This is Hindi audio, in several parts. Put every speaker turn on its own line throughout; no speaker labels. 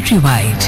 Countrywide।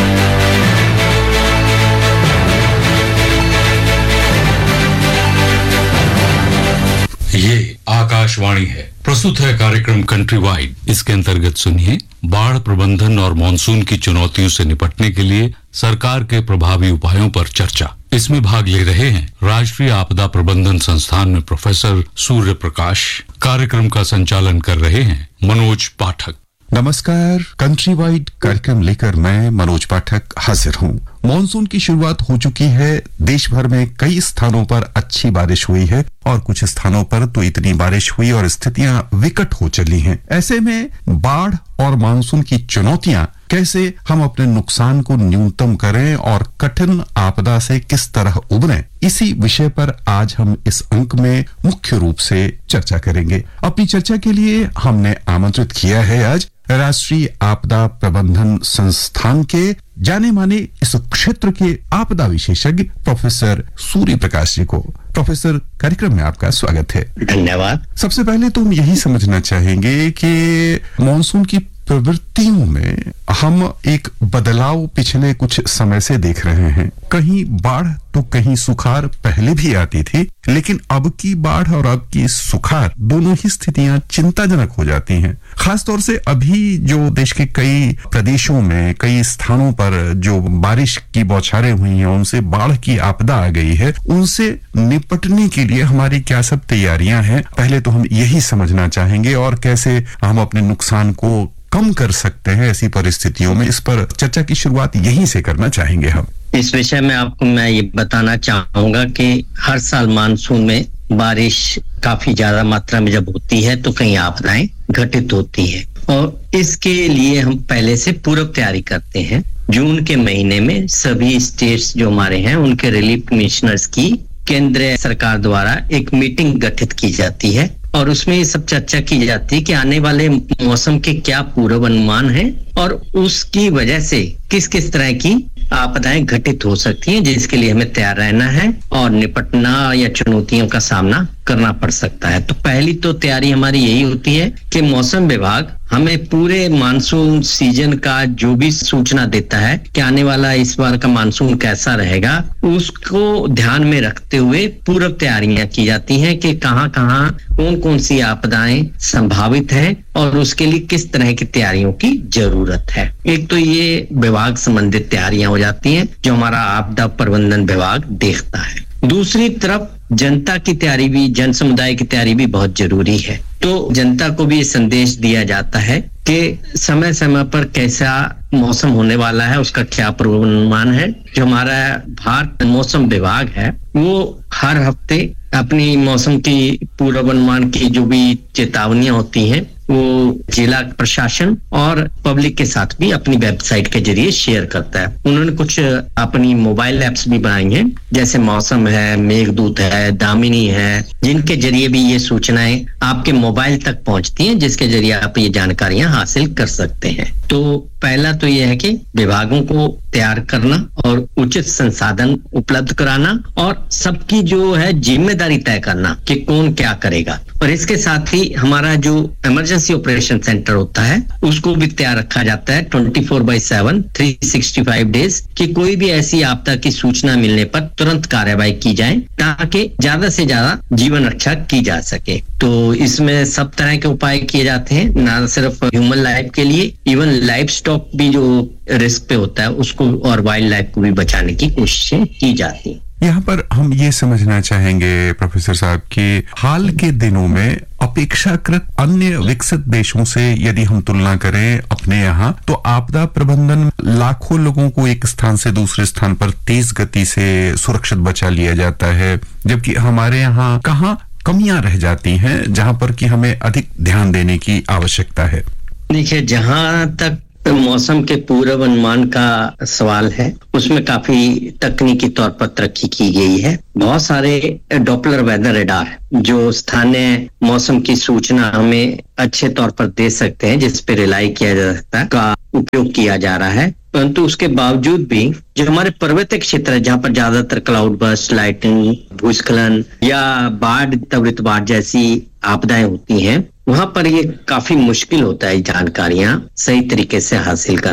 ये आकाशवाणी है। प्रस्तुत है कार्यक्रम कंट्री वाइड। इसके अंतर्गत सुनिए बाढ़ प्रबंधन और मानसून की चुनौतियों से निपटने के लिए सरकार के प्रभावी उपायों पर चर्चा। इसमें भाग ले रहे हैं राष्ट्रीय आपदा प्रबंधन संस्थान में प्रोफेसर सूर्य प्रकाश। कार्यक्रम का संचालन कर रहे हैं मनोज पाठक।
नमस्कार, कंट्री वाइड कार्यक्रम लेकर मैं मनोज पाठक हाजिर हूँ। मॉनसून की शुरुआत हो चुकी है। देश भर में कई स्थानों पर अच्छी बारिश हुई है और कुछ स्थानों पर तो इतनी बारिश हुई और स्थितियां विकट हो चली हैं। ऐसे में बाढ़ और मानसून की चुनौतियां, कैसे हम अपने नुकसान को न्यूनतम करें और कठिन आपदा से किस तरह उबरें, इसी विषय पर आज हम इस अंक में मुख्य रूप से चर्चा करेंगे। अपनी चर्चा के लिए हमने आमंत्रित किया है आज राष्ट्रीय आपदा प्रबंधन संस्थान के जाने माने इस क्षेत्र के आपदा विशेषज्ञ प्रोफेसर सूर्य प्रकाश जी को। प्रोफेसर, कार्यक्रम में आपका स्वागत है।
धन्यवाद।
सबसे पहले तो हम यही समझना चाहेंगे कि मॉनसून की प्रवृत्तियों में हम एक बदलाव पिछले कुछ समय से देख रहे हैं। कहीं बाढ़ तो कहीं सुखाड़ पहले भी आती थी, लेकिन अब की बाढ़ और अब की सुखाड़ दोनों ही स्थितियां चिंताजनक हो जाती हैं। खासतौर से अभी जो देश के कई प्रदेशों में कई स्थानों पर जो बारिश की बौछारें हुई हैं, उनसे बाढ़ की आपदा आ गई है। उनसे निपटने के लिए हमारी क्या सब तैयारियां हैं, पहले तो हम यही समझना चाहेंगे और कैसे हम अपने नुकसान को कम कर सकते हैं ऐसी परिस्थितियों में। इस पर चर्चा की शुरुआत यहीं से करना चाहेंगे हम।
इस विषय में आपको मैं ये बताना चाहूंगा कि हर साल मानसून में बारिश काफी ज्यादा मात्रा में जब होती है तो कई आपदाएं घटित होती है और इसके लिए हम पहले से पूर्व तैयारी करते हैं। जून के महीने में सभी स्टेट्स जो हमारे हैं उनके रिलीफ कमिश्नर्स की केंद्र सरकार द्वारा एक मीटिंग गठित की जाती है और उसमें ये सब चर्चा की जाती है कि आने वाले मौसम के क्या पूर्वानुमान है और उसकी वजह से किस किस तरह की आपदाएं घटित हो सकती हैं, जिसके लिए हमें तैयार रहना है और निपटना या चुनौतियों का सामना करना पड़ सकता है। तो पहली तो तैयारी हमारी यही होती है कि मौसम विभाग हमें पूरे मानसून सीजन का जो भी सूचना देता है कि आने वाला इस बार का मानसून कैसा रहेगा, उसको ध्यान में रखते हुए पूर्व तैयारियां की जाती हैं कि कहां-कहां कौन-कौन सी आपदाएं संभावित है और उसके लिए किस तरह की तैयारियों की जरूरत है। एक तो ये विभाग संबंधित तैयारियां हो जाती हैं जो हमारा आपदा प्रबंधन विभाग देखता है। दूसरी तरफ जनता की तैयारी भी, जन समुदाय की तैयारी भी बहुत जरूरी है। तो जनता को भी संदेश दिया जाता है कि समय समय पर कैसा मौसम होने वाला है, उसका क्या पूर्वानुमान है। जो हमारा भारत मौसम विभाग है वो हर हफ्ते अपनी मौसम की पूर्वानुमान की जो भी चेतावनियां होती हैं वो जिला प्रशासन और पब्लिक के साथ भी अपनी वेबसाइट के जरिए शेयर करता है। उन्होंने कुछ अपनी मोबाइल ऐप्स भी बनाई हैं, जैसे मौसम है, मेघदूत है, दामिनी है, जिनके जरिए भी ये सूचनाएं आपके मोबाइल तक पहुंचती हैं, जिसके जरिए आप ये जानकारियां हासिल कर सकते हैं। तो पहला तो ये है कि विभागों को तैयार करना और उचित संसाधन उपलब्ध कराना और सबकी जो है जिम्मेदारी तय करना कि कौन क्या करेगा। और इसके साथ ही हमारा जो इमरजेंसी ऑपरेशन सेंटर होता है उसको भी तैयार रखा जाता है 24/7 365 डेज कि कोई भी ऐसी आपदा की सूचना मिलने पर तुरंत कार्रवाई की जाए ताकि ज्यादा से ज्यादा जीवन रक्षा की जा सके। तो इसमें सब तरह के उपाय किए जाते हैं, ना सिर्फ ह्यूमन लाइफ के लिए, इवन लाइफ स्टॉक भी जो रिस्क पे होता है उसको और वाइल्ड लाइफ को भी बचाने की कोशिशें की जाती हैं।
यहाँ पर हम ये समझना चाहेंगे प्रोफेसर साहब कि हाल के दिनों में अपेक्षाकृत अन्य विकसित देशों से यदि हम तुलना करें अपने यहाँ, तो आपदा प्रबंधन लाखों लोगों को एक स्थान से दूसरे स्थान पर तेज गति से सुरक्षित बचा लिया जाता है, जबकि हमारे यहाँ कहाँ कमियां रह जाती हैं जहां पर कि हमें अधिक ध्यान देने की आवश्यकता है।
देखिए, जहां तक मौसम के पूर्वानुमान का सवाल है उसमें काफी तकनीकी तौर पर तरक्की की गई है। बहुत सारे डॉपलर वेदर रडार जो स्थानीय मौसम की सूचना हमें अच्छे तौर पर दे सकते हैं, जिस पे रिलाई किया जा सकता है, का उपयोग किया जा रहा है। परंतु उसके बावजूद भी जो हमारे पर्वतीय क्षेत्र है जहाँ पर ज्यादातर क्लाउड बर्स्ट, लाइटनिंग, भूस्खलन या बाढ़, त्वरित बाढ़ जैसी आपदाएं होती हैं, वहां पर ये काफी मुश्किल होता है जानकारियां सही तरीके से हासिल करना।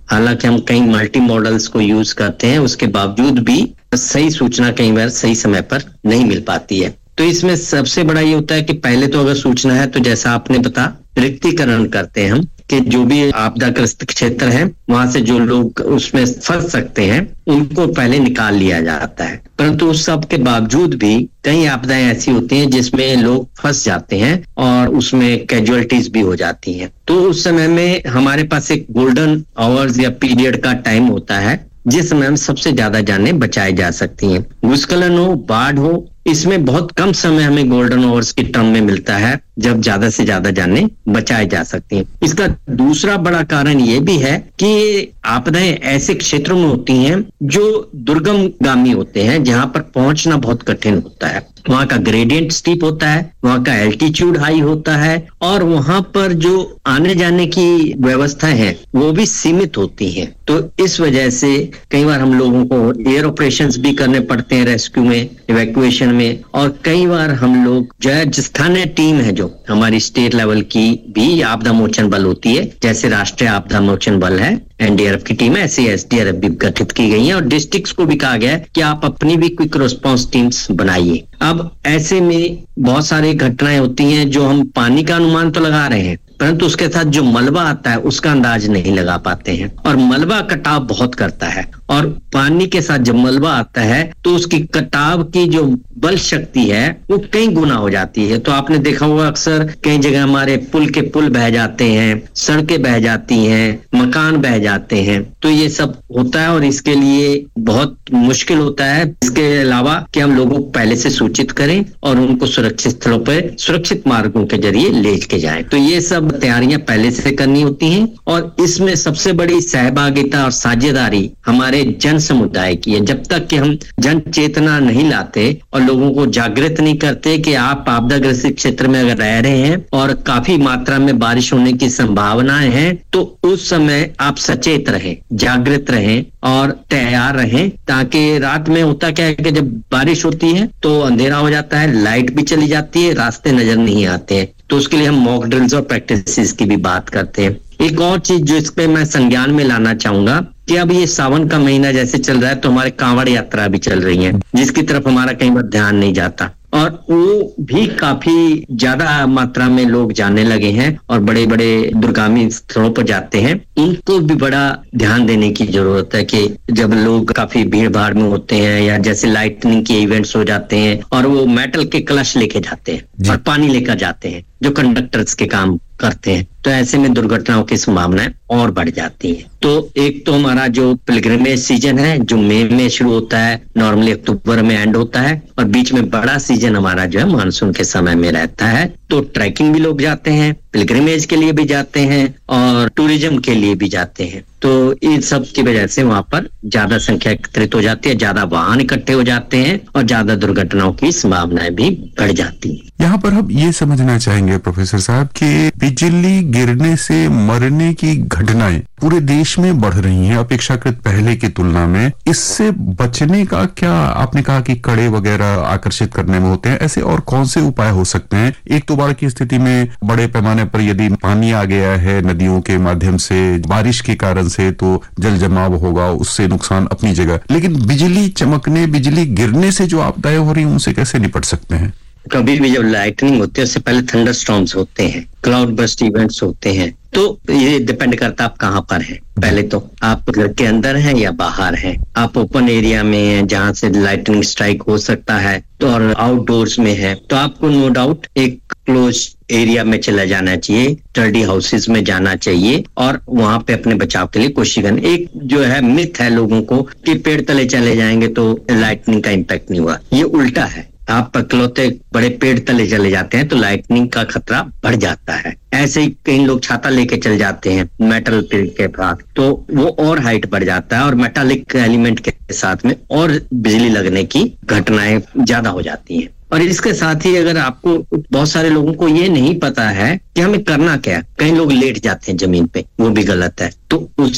हालांकि हम कई मल्टी मॉडल्स को यूज करते हैं, उसके बावजूद भी सही सूचना कई बार सही समय पर नहीं मिल पाती है। तो इसमें सबसे बड़ा ये होता है कि पहले तो अगर सूचना है तो जैसा आपने बता रिक्तीकरण करते हैं हम कि जो भी आपदाग्रस्त क्षेत्र है वहां से जो लोग उसमें फंस सकते हैं उनको पहले निकाल लिया जाता है। परंतु उस सब के बावजूद भी कई आपदाएं ऐसी होती हैं जिसमें लोग फंस जाते हैं और उसमें कैजुअलिटीज भी हो जाती हैं। तो उस समय में हमारे पास एक गोल्डन आवर्स या पीरियड का टाइम होता है जिस समय में सबसे ज्यादा जानें बचाई जा सकती हैं। भूस्खलन हो, बाढ़ हो, इसमें बहुत कम समय हमें गोल्डन आवर्स की टर्म में मिलता है जब ज्यादा से ज्यादा जानें बचाई जा सकती हैं। इसका दूसरा बड़ा कारण ये भी है कि आपदाएं ऐसे क्षेत्रों में होती हैं जो दुर्गम गामी होते हैं, जहां पर पहुंचना बहुत कठिन होता है। वहां का ग्रेडियंट स्टीप होता है, वहां का एल्टीट्यूड हाई होता है और वहां पर जो आने जाने की व्यवस्था है वो भी सीमित होती है। तो इस वजह से कई बार हम लोगों को एयर ऑपरेशंस भी करने पड़ते हैं, रेस्क्यू में, इवैक्यूएशन में, और कई बार हम लोग जो स्थानीय टीम है जो हमारी स्टेट लेवल की भी आपदा मोचन बल होती है, जैसे राष्ट्रीय आपदा मोचन बल है, एनडीआरएफ की टीम है, ऐसे एसडीआरएफ भी गठित की गई है और डिस्ट्रिक्ट्स को भी कहा गया है कि आप अपनी भी क्विक रिस्पांस टीम्स बनाइए। अब ऐसे में बहुत सारी घटनाएं होती हैं जो हम पानी का अनुमान तो लगा रहे हैं परंतु उसके साथ जो मलबा आता है उसका अंदाज नहीं लगा पाते हैं और मलबा कटाव बहुत करता है और पानी के साथ जब मलबा आता है तो उसकी कटाव की जो बल शक्ति है वो कई गुना हो जाती है। तो आपने देखा होगा अक्सर कई जगह हमारे पुल के पुल बह जाते हैं, सड़कें बह जाती हैं, मकान बह जाते हैं। तो ये सब होता है और इसके लिए बहुत मुश्किल होता है। इसके अलावा कि हम लोगों को पहले से सूचित करें और उनको सुरक्षित स्थलों पर सुरक्षित मार्गों के जरिए ले के जाएं। तो ये सब तैयारियां पहले से करनी होती हैं और इसमें सबसे बड़ी सहभागिता और साझेदारी हमारे जन समुदाय की है। जब तक कि हम जन चेतना नहीं लाते और लोगों को जागृत नहीं करते कि आप आपदाग्रस्त क्षेत्र में अगर रह रहे हैं और काफी मात्रा में बारिश होने की संभावनाएं हैं तो उस समय आप सचेत रहें, जागृत रहें और तैयार रहें। ताकि रात में होता क्या है कि जब बारिश होती है तो अंधेरा हो जाता है, लाइट भी चली जाती है, रास्ते नजर नहीं आते हैं। तो उसके लिए हम मॉक ड्रिल्स और प्रैक्टिसेस की भी बात करते हैं। एक और चीज जो इस पे मैं संज्ञान में लाना चाहूंगा कि अब ये सावन का महीना जैसे चल रहा है तो हमारे कांवड़ यात्रा भी चल रही है जिसकी तरफ हमारा कई बार ध्यान नहीं जाता और वो भी काफी ज्यादा मात्रा में लोग जाने लगे हैं और बड़े बड़े दुर्गामी स्थलों पर जाते हैं। उनको भी बड़ा ध्यान देने की जरूरत है कि जब लोग काफी भीड़ भाड़ में होते हैं या जैसे लाइटनिंग के इवेंट्स हो जाते हैं और वो मेटल के कलश लेके जाते हैं और पानी लेकर जाते हैं जो कंडक्टर्स के काम करते हैं, तो ऐसे में दुर्घटनाओं की संभावनाएं और बढ़ जाती हैं। तो एक तो हमारा जो पिलग्रिमेज सीजन है जो मई में शुरू होता है, नॉर्मली अक्टूबर में एंड होता है और बीच में बड़ा सीजन हमारा जो है मानसून के समय में रहता है। तो ट्रैकिंग भी लोग जाते हैं, पिलग्रिमेज के लिए भी जाते हैं और टूरिज्म के लिए भी जाते हैं। तो इन सब की वजह से वहां पर ज्यादा संख्या एकत्रित हो जाती है, ज्यादा वाहन इकट्ठे हो जाते हैं और ज्यादा दुर्घटनाओं की संभावनाएं भी बढ़ जाती हैं।
यहाँ पर हम ये समझना चाहेंगे प्रोफेसर साहब कि बिजली गिरने से मरने की घटनाएं पूरे देश में बढ़ रही हैं अपेक्षाकृत पहले की तुलना में। इससे बचने का क्या, आपने कहा कि कड़े वगैरह आकर्षित करने में होते हैं, ऐसे और कौन से उपाय हो सकते हैं? एक तो बाढ़ की स्थिति में बड़े पैमाने पर यदि पानी आ गया है नदियों के माध्यम से बारिश के कारण से तो जल जमाव होगा, उससे नुकसान अपनी जगह, लेकिन बिजली चमकने, बिजली गिरने से जो आपदाएं हो रही हैं उनसे कैसे निपट सकते हैं?
कभी भी जब लाइटनिंग होती है उससे पहले थंडरस्टॉर्म्स होते हैं, क्लाउड बर्स्ट इवेंट्स होते हैं। तो ये डिपेंड करता है आप कहाँ पर हैं। पहले तो आप घर के अंदर हैं या बाहर हैं, आप ओपन एरिया में हैं जहां से लाइटनिंग स्ट्राइक हो सकता है तो और आउटडोर्स में है तो आपको नो डाउट एक क्लोज एरिया में चला जाना चाहिए, स्टडी हाउसेस में जाना चाहिए और वहां पे अपने बचाव के लिए कोशिश करनी। एक जो है मिथ है लोगों को कि पेड़ तले चले जाएंगे तो लाइटनिंग का इम्पैक्ट नहीं हुआ, ये उल्टा है। आप इकलौते बड़े पेड़ तले चले जाते हैं तो लाइटनिंग का खतरा बढ़ जाता है। ऐसे ही कई लोग छाता लेके चल जाते हैं मेटल पेड़ के पास तो वो और हाइट बढ़ जाता है और मेटालिक एलिमेंट के साथ में और बिजली लगने की घटनाएं ज्यादा हो जाती हैं। और इसके साथ ही अगर आपको, बहुत सारे लोगों को ये नहीं पता है कि हमें करना क्या है, कई लोग लेट जाते हैं जमीन पे, वो भी गलत है। तो उस